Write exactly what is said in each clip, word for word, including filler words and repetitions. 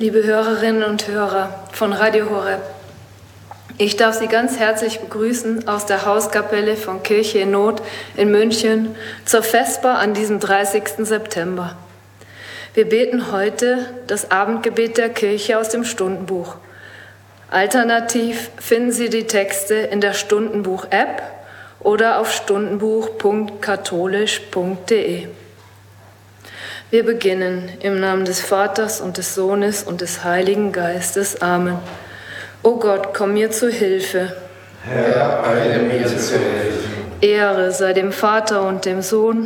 Liebe Hörerinnen und Hörer von Radio Horeb, ich darf Sie ganz herzlich begrüßen aus der Hauskapelle von Kirche in Not in München zur Vesper an diesem dreißigsten September. Wir beten heute das Abendgebet der Kirche aus dem Stundenbuch. Alternativ finden Sie die Texte in der Stundenbuch-App oder auf stundenbuch punkt katholisch punkt de. Wir beginnen im Namen des Vaters und des Sohnes und des Heiligen Geistes. Amen. O Gott, komm mir zu Hilfe. Herr, eile mir zu helfen. Ehre sei dem Vater und dem Sohn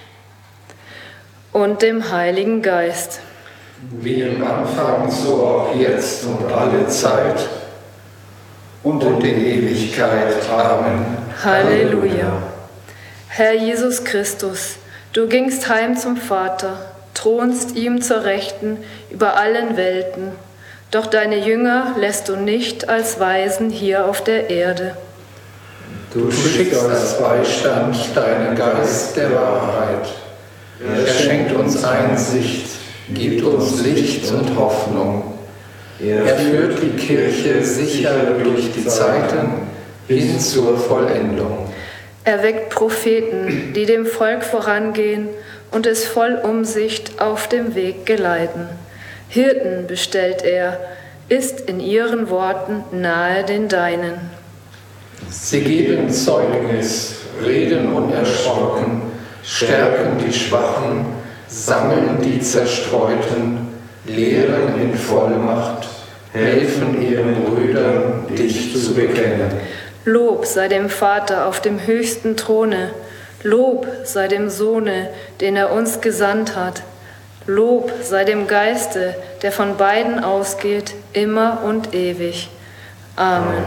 und dem Heiligen Geist. Wie im Anfang, so auch jetzt und alle Zeit und in Ewigkeit. Amen. Halleluja. Herr Jesus Christus, du gingst heim zum Vater, thronst ihm zur Rechten über allen Welten, doch deine Jünger lässt du nicht als Waisen hier auf der Erde. Du schickst als Beistand deinen Geist der Wahrheit. Er schenkt uns Einsicht, gibt uns Licht und Hoffnung. Er führt die Kirche sicher durch die Zeiten hin zur Vollendung. Er weckt Propheten, die dem Volk vorangehen und es voll Umsicht auf dem Weg geleiten. Hirten bestellt er, ist in ihren Worten nahe den Deinen. Sie geben Zeugnis, reden unerschrocken, stärken die Schwachen, sammeln die Zerstreuten, lehren in Vollmacht, helfen ihren Brüdern, dich zu bekennen. Lob sei dem Vater auf dem höchsten Throne, Lob sei dem Sohne, den er uns gesandt hat. Lob sei dem Geiste, der von beiden ausgeht, immer und ewig. Amen.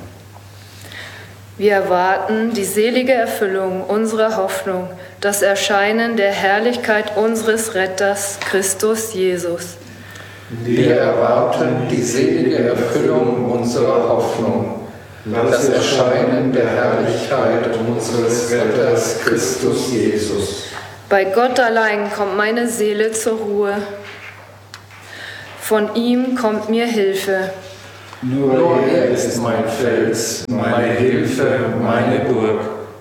Wir erwarten die selige Erfüllung unserer Hoffnung, das Erscheinen der Herrlichkeit unseres Retters, Christus Jesus. Wir erwarten die selige Erfüllung unserer Hoffnung, das Erscheinen der Herrlichkeit unseres Retters, Christus Jesus. Bei Gott allein kommt meine Seele zur Ruhe. Von ihm kommt mir Hilfe. Nur er ist mein Fels, meine Hilfe, meine Burg.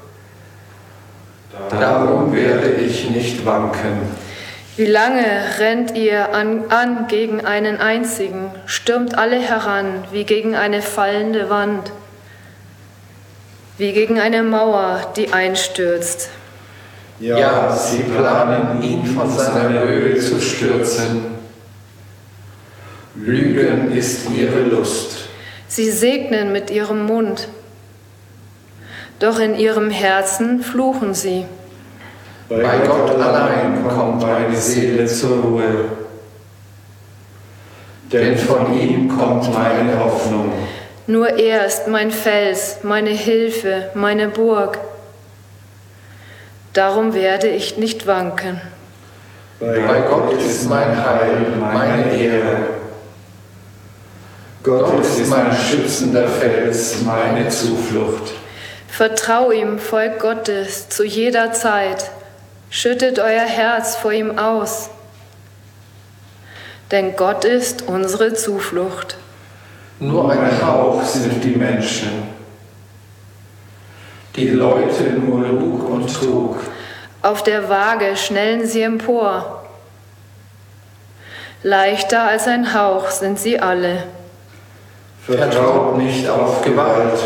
Darum werde ich nicht wanken. Wie lange rennt ihr an, an gegen einen einzigen, stürmt alle heran wie gegen eine fallende Wand, wie gegen eine Mauer, die einstürzt. Ja, sie planen, ihn von seiner Höhe zu stürzen. Lügen ist ihre Lust. Sie segnen mit ihrem Mund, doch in ihrem Herzen fluchen sie. Bei Gott allein kommt meine Seele zur Ruhe, denn von ihm kommt meine Hoffnung. Nur er ist mein Fels, meine Hilfe, meine Burg. Darum werde ich nicht wanken. Bei Gott ist mein Heil, meine Ehre. Gott ist mein schützender Fels, meine Zuflucht. Vertrau ihm, Volk Gottes, zu jeder Zeit. Schüttet euer Herz vor ihm aus. Denn Gott ist unsere Zuflucht. Nur ein Hauch sind die Menschen. Die Leute nur Lug und Trug. Auf der Waage schnellen sie empor. Leichter als ein Hauch sind sie alle. Vertraut nicht auf Gewalt.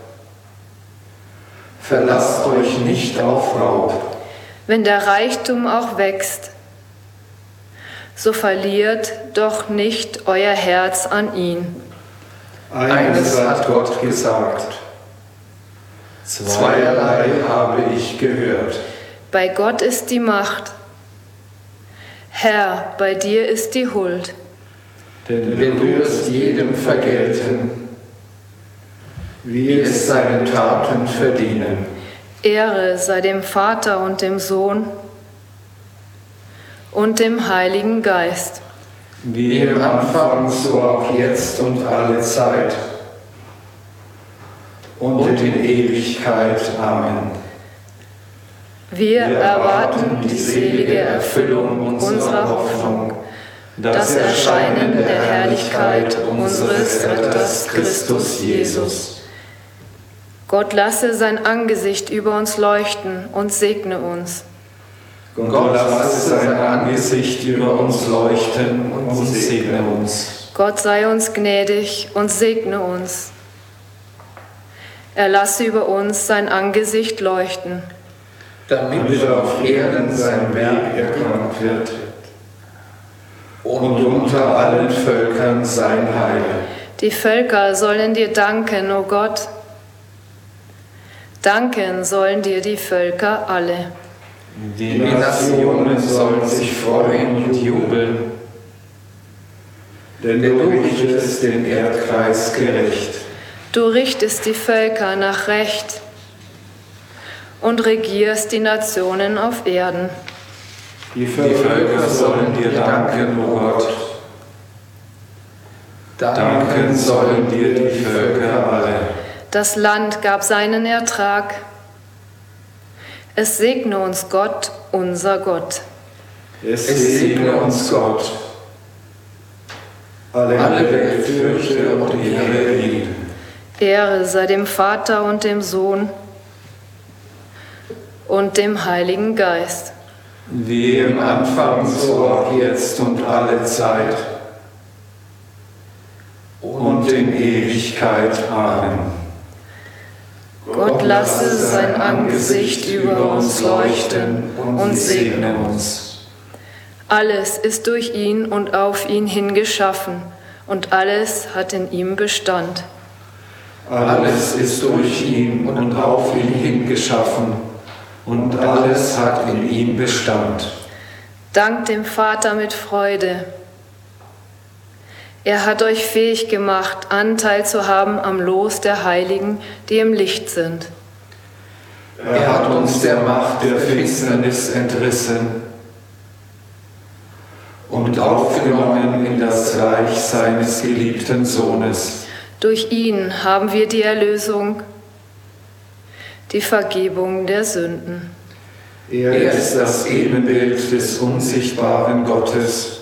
Verlasst euch nicht auf Raub. Wenn der Reichtum auch wächst, so verliert doch nicht euer Herz an ihn. Eines hat Gott gesagt. Zweierlei habe ich gehört. Bei Gott ist die Macht. Herr, bei dir ist die Huld. Denn du wirst jedem vergelten, wie es seine Taten verdienen. Ehre sei dem Vater und dem Sohn und dem Heiligen Geist. Wie im Anfang, so auch jetzt und alle Zeit und in Ewigkeit. Amen. Wir erwarten die selige Erfüllung unserer Hoffnung, das Erscheinen der Herrlichkeit unseres Retters Christus Jesus. Gott lasse sein Angesicht über uns leuchten und segne uns. Gott lasse sein Angesicht über uns leuchten und segne uns. Gott sei uns gnädig und segne uns. Er lasse über uns sein Angesicht leuchten, damit auf Erden sein Werk erkannt wird und unter allen Völkern sein Heil. Die Völker sollen dir danken, o Gott. Danken sollen dir die Völker alle. Die Nationen sollen sich freuen und jubeln, denn du richtest den Erdkreis gerecht. Du richtest die Völker nach Recht und regierst die Nationen auf Erden. Die Völker sollen dir danken, o Gott. Danken sollen dir die Völker alle. Das Land gab seinen Ertrag. Es segne uns Gott, unser Gott. Es segne uns Gott. Alle Welt fürchte und ehre ihn. Ehre sei dem Vater und dem Sohn und dem Heiligen Geist. Wie im Anfang, so auch jetzt und alle Zeit und in Ewigkeit. Amen. Gott lasse sein Angesicht über uns leuchten und segne uns. Alles ist durch ihn und auf ihn hin geschaffen, und alles hat in ihm Bestand. Alles ist durch ihn und auf ihn hin geschaffen, und alles hat in ihm Bestand. Dankt dem Vater mit Freude. Er hat euch fähig gemacht, Anteil zu haben am Los der Heiligen, die im Licht sind. Er hat uns der Macht der Finsternis entrissen und aufgenommen in das Reich seines geliebten Sohnes. Durch ihn haben wir die Erlösung, die Vergebung der Sünden. Er ist das Ebenbild des unsichtbaren Gottes,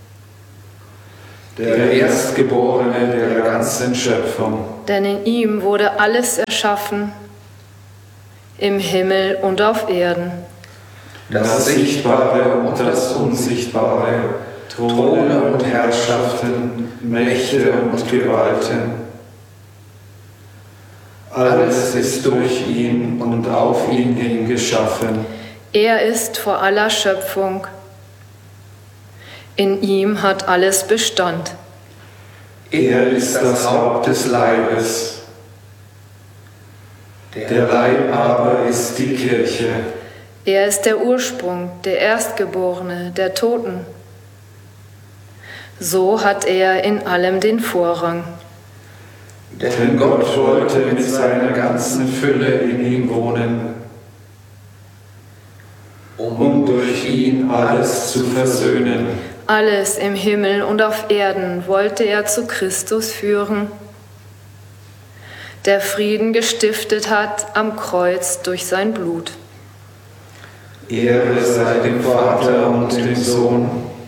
der Erstgeborene der ganzen Schöpfung. Denn in ihm wurde alles erschaffen, im Himmel und auf Erden. Das Sichtbare und das Unsichtbare, Throne und Herrschaften, Mächte und Gewalten. Alles ist durch ihn und auf ihn hin geschaffen. Er ist vor aller Schöpfung. In ihm hat alles Bestand. Er ist das Haupt des Leibes. Der Leib aber ist die Kirche. Er ist der Ursprung, der Erstgeborene, der Toten. So hat er in allem den Vorrang. Denn Gott wollte mit seiner ganzen Fülle in ihm wohnen, um durch ihn alles zu versöhnen. Alles im Himmel und auf Erden wollte er zu Christus führen, der Frieden gestiftet hat am Kreuz durch sein Blut. Ehre sei dem Vater und dem Sohn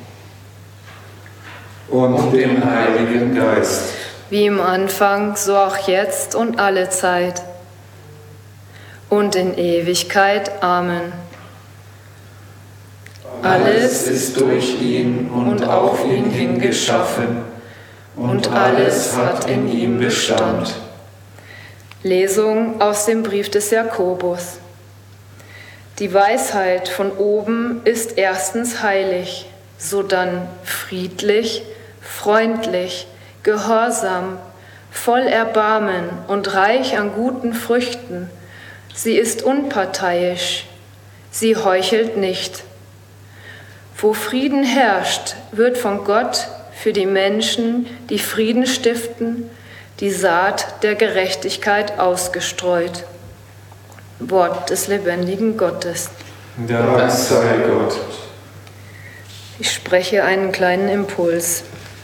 und dem Heiligen Geist. Wie im Anfang, so auch jetzt und alle Zeit und in Ewigkeit. Amen. Alles ist durch ihn und auf ihn hin geschaffen, und alles hat in ihm Bestand. Lesung aus dem Brief des Jakobus. Die Weisheit von oben ist erstens heilig, sodann friedlich, freundlich, gehorsam, voll Erbarmen und reich an guten Früchten. Sie ist unparteiisch, sie heuchelt nicht. Wo Frieden herrscht, wird von Gott für die Menschen, die Frieden stiften, die Saat der Gerechtigkeit ausgestreut. Wort des lebendigen Gottes. Dank sei Gott. Ich spreche einen kleinen Impuls.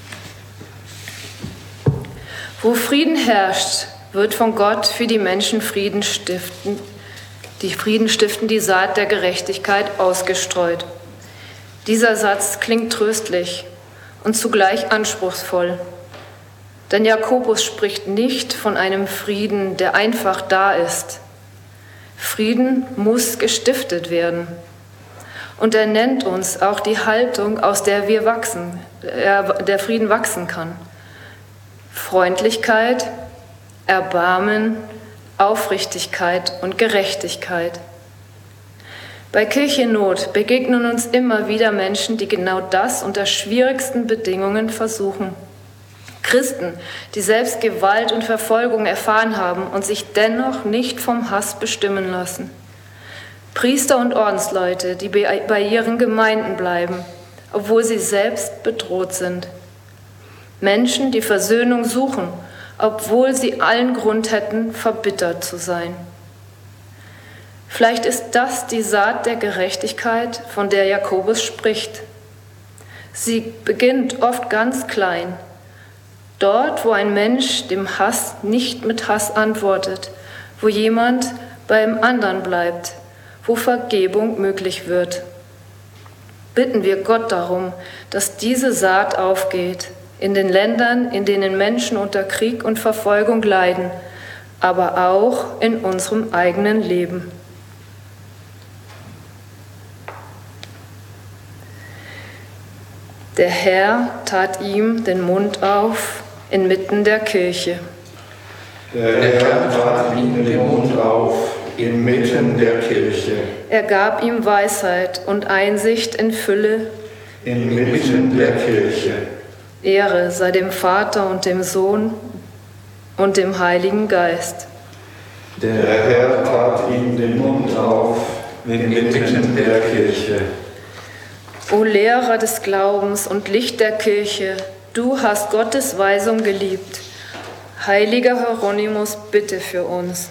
Wo Frieden herrscht, wird von Gott für die Menschen Frieden stiften, die Frieden stiften, die Saat der Gerechtigkeit ausgestreut. Dieser Satz klingt tröstlich und zugleich anspruchsvoll. Denn Jakobus spricht nicht von einem Frieden, der einfach da ist. Frieden muss gestiftet werden. Und er nennt uns auch die Haltung, aus der wir wachsen, der Frieden wachsen kann. Freundlichkeit, Erbarmen, Aufrichtigkeit und Gerechtigkeit. Bei Kirche in Not begegnen uns immer wieder Menschen, die genau das unter schwierigsten Bedingungen versuchen. Christen, die selbst Gewalt und Verfolgung erfahren haben und sich dennoch nicht vom Hass bestimmen lassen. Priester und Ordensleute, die bei ihren Gemeinden bleiben, obwohl sie selbst bedroht sind. Menschen, die Versöhnung suchen, obwohl sie allen Grund hätten, verbittert zu sein. Vielleicht ist das die Saat der Gerechtigkeit, von der Jakobus spricht. Sie beginnt oft ganz klein. Dort, wo ein Mensch dem Hass nicht mit Hass antwortet, wo jemand beim anderen bleibt, wo Vergebung möglich wird. Bitten wir Gott darum, dass diese Saat aufgeht in den Ländern, in denen Menschen unter Krieg und Verfolgung leiden, aber auch in unserem eigenen Leben. Der Herr tat ihm den Mund auf inmitten der Kirche. Der Herr tat ihm den Mund auf inmitten der Kirche. Er gab ihm Weisheit und Einsicht in Fülle inmitten der Kirche. Ehre sei dem Vater und dem Sohn und dem Heiligen Geist. Der Herr tat ihm den Mund auf inmitten der Kirche. O Lehrer des Glaubens und Licht der Kirche, du hast Gottes Weisung geliebt. Heiliger Hieronymus, bitte für uns.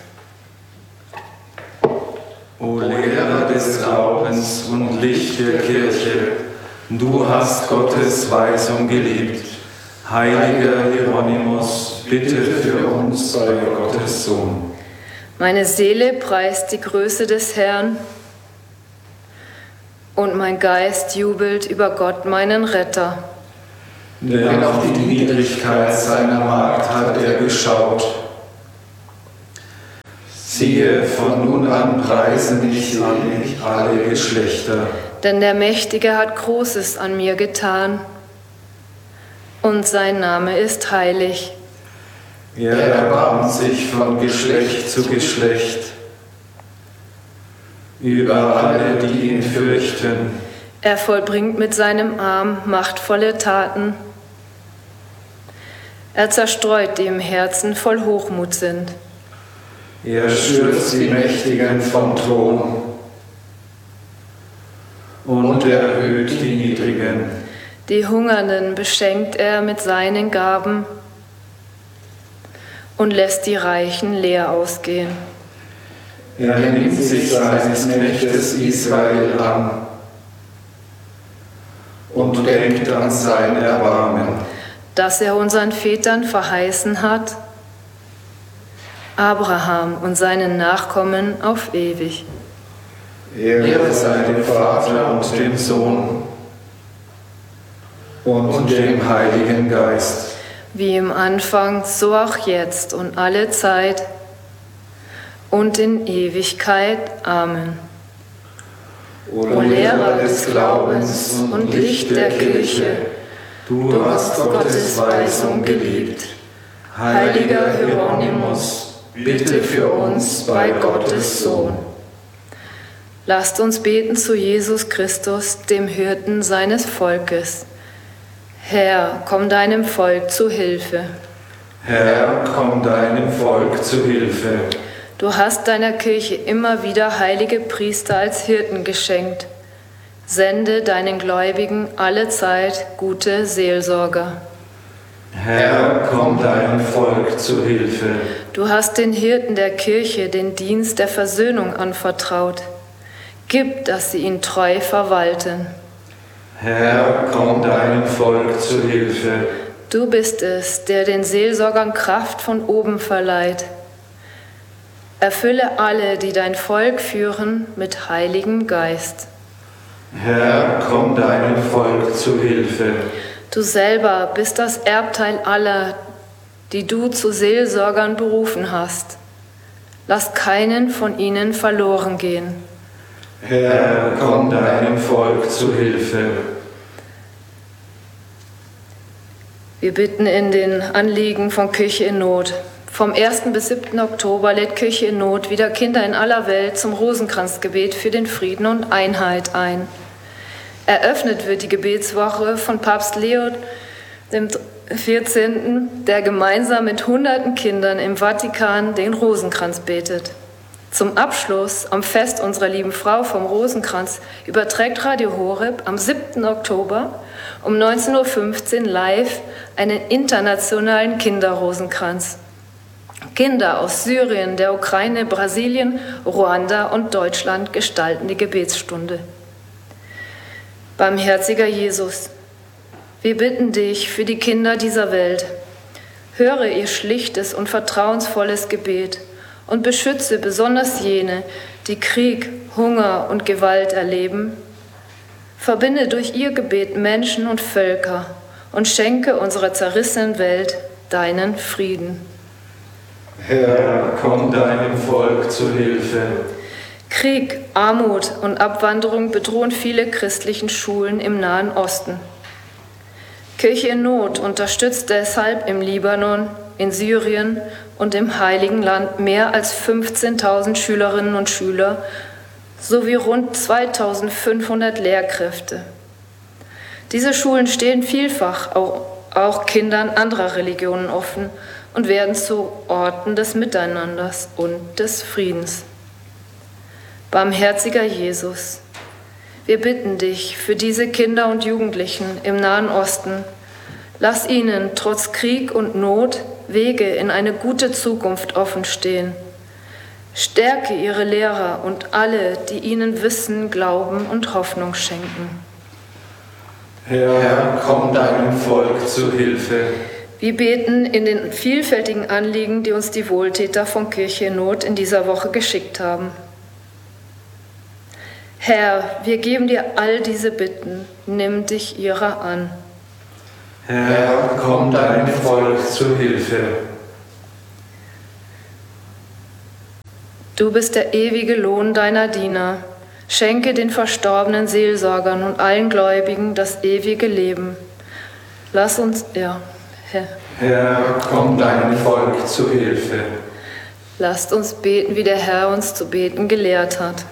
O Lehrer des Glaubens und Licht der Kirche, du hast Gottes Weisung geliebt. Heiliger Hieronymus, bitte für uns bei Gottes Sohn. Meine Seele preist die Größe des Herrn und mein Geist jubelt über Gott, meinen Retter. Denn auf die Niedrigkeit seiner Magd hat er geschaut. Siehe, von nun an preisen mich alle Geschlechter. Denn der Mächtige hat Großes an mir getan und sein Name ist heilig. Er erbarmt sich von Geschlecht zu Geschlecht über alle, die ihn fürchten. Er vollbringt mit seinem Arm machtvolle Taten. Er zerstreut, die im Herzen voll Hochmut sind. Er stürzt die Mächtigen vom Thron und erhöht die Niedrigen. Die Hungernden beschenkt er mit seinen Gaben und lässt die Reichen leer ausgehen. Er nimmt sich seines Knechtes Israel an und denkt an sein Erbarmen, das er unseren Vätern verheißen hat, Abraham und seinen Nachkommen auf ewig. Ehre sei dem Vater und dem Sohn und dem Heiligen Geist. Wie im Anfang, so auch jetzt und alle Zeit und in Ewigkeit. Amen. O Lehrer des Glaubens und Licht der Kirche, du hast Gottes Weisung geliebt. Heiliger Hieronymus, bitte für uns bei Gottes Sohn. Lasst uns beten zu Jesus Christus, dem Hirten seines Volkes. Herr, komm deinem Volk zu Hilfe. Herr, komm deinem Volk zu Hilfe. Du hast deiner Kirche immer wieder heilige Priester als Hirten geschenkt. Sende deinen Gläubigen allezeit gute Seelsorger. Herr, komm deinem Volk zu Hilfe. Du hast den Hirten der Kirche den Dienst der Versöhnung anvertraut. Gib, dass sie ihn treu verwalten. Herr, komm deinem Volk zu Hilfe. Du bist es, der den Seelsorgern Kraft von oben verleiht. Erfülle alle, die dein Volk führen, mit Heiligem Geist. Herr, komm deinem Volk zu Hilfe. Du selber bist das Erbteil aller, die du zu Seelsorgern berufen hast. Lass keinen von ihnen verloren gehen. Herr, komm deinem Volk zu Hilfe. Wir bitten in den Anliegen von Kirche in Not. Vom ersten bis siebten Oktober lädt Kirche in Not wieder Kinder in aller Welt zum Rosenkranzgebet für den Frieden und Einheit ein. Eröffnet wird die Gebetswoche von Papst Leo dem vierzehnten, der gemeinsam mit hunderten Kindern im Vatikan den Rosenkranz betet. Zum Abschluss am Fest unserer lieben Frau vom Rosenkranz überträgt Radio Horeb am siebten Oktober um neunzehn Uhr fünfzehn live einen internationalen Kinderrosenkranz. Kinder aus Syrien, der Ukraine, Brasilien, Ruanda und Deutschland gestalten die Gebetsstunde. Barmherziger Jesus, wir bitten dich für die Kinder dieser Welt. Höre ihr schlichtes und vertrauensvolles Gebet und beschütze besonders jene, die Krieg, Hunger und Gewalt erleben. Verbinde durch ihr Gebet Menschen und Völker und schenke unserer zerrissenen Welt deinen Frieden. Herr, komm deinem Volk zu Hilfe. Krieg, Armut und Abwanderung bedrohen viele christlichen Schulen im Nahen Osten. Kirche in Not unterstützt deshalb im Libanon, in Syrien und im Heiligen Land mehr als fünfzehntausend Schülerinnen und Schüler sowie rund zweitausendfünfhundert Lehrkräfte. Diese Schulen stehen vielfach auch, auch Kindern anderer Religionen offen und werden zu Orten des Miteinanders und des Friedens. Barmherziger Jesus, wir bitten dich für diese Kinder und Jugendlichen im Nahen Osten. Lass ihnen trotz Krieg und Not Wege in eine gute Zukunft offen stehen. Stärke ihre Lehrer und alle, die ihnen Wissen, Glauben und Hoffnung schenken. Herr, komm deinem Volk zu Hilfe. Wir beten in den vielfältigen Anliegen, die uns die Wohltäter von Kirche in Not in dieser Woche geschickt haben. Herr, wir geben dir all diese Bitten, nimm dich ihrer an. Herr, komm deinem Volk zu Hilfe. Du bist der ewige Lohn deiner Diener. Schenke den verstorbenen Seelsorgern und allen Gläubigen das ewige Leben. Lass uns, ja, Herr. Herr, komm deinem Volk zu Hilfe. Lasst uns beten, wie der Herr uns zu beten gelehrt hat.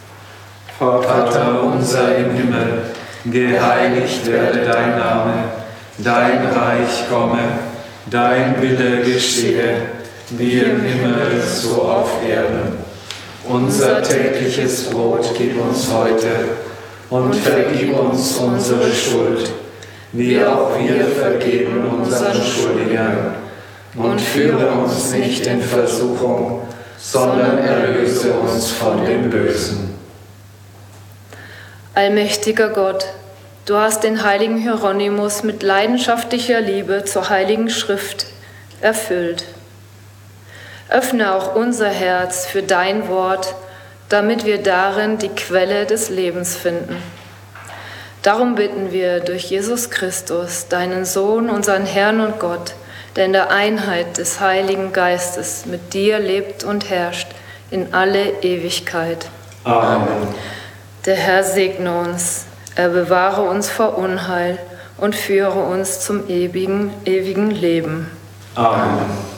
Vater unser im Himmel, geheiligt werde dein Name, dein Reich komme, dein Wille geschehe, wie im Himmel so auf Erden. Unser tägliches Brot gib uns heute und vergib uns unsere Schuld, wie auch wir vergeben unseren Schuldigern. Und führe uns nicht in Versuchung, sondern erlöse uns von dem Bösen. Allmächtiger Gott, du hast den heiligen Hieronymus mit leidenschaftlicher Liebe zur heiligen Schrift erfüllt. Öffne auch unser Herz für dein Wort, damit wir darin die Quelle des Lebens finden. Darum bitten wir durch Jesus Christus, deinen Sohn, unseren Herrn und Gott, der in der Einheit des Heiligen Geistes mit dir lebt und herrscht in alle Ewigkeit. Amen. Der Herr segne uns, er bewahre uns vor Unheil und führe uns zum ewigen, ewigen Leben. Amen.